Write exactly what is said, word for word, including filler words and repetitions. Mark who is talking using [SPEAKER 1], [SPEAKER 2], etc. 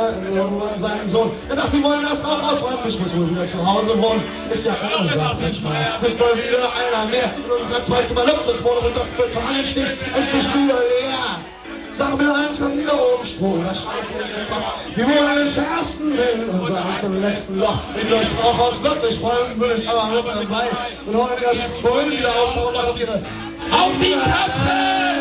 [SPEAKER 1] irgendwann seinen Sohn. Er sagt, die wollen das auch ausräumen, ich muss wohl wieder zu Hause wohnen. Ist ja klar, sagt Mensch mal, sind wir wieder einer mehr in unserer Zwei-Zimmer-Luxuswohnung und das Beton steht endlich wieder leer. Sag mir eins am Niederobenspruch, das Scheiß in den Kopf. Wir wollen den schärfsten Willen und sagen zum letzten Loch. Wenn das Rauchhaus wirklich wollen, würde ich aber mit dabei und heute erst Bullen wieder auftauchen, was auf ihre
[SPEAKER 2] auf die Köpfe!